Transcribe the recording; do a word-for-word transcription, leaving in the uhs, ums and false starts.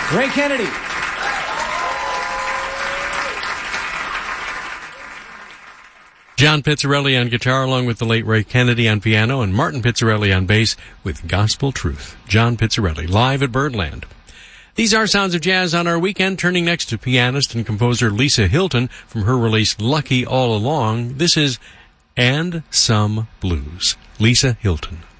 Ray Kennedy. John Pizzarelli on guitar, along with the late Ray Kennedy on piano, and Martin Pizzarelli on bass with Gospel Truth. John Pizzarelli, live at Birdland. These are Sounds of Jazz on our weekend, turning next to pianist and composer Lisa Hilton from her release Lucky All Along. This is And Some Blues. Lisa Hilton.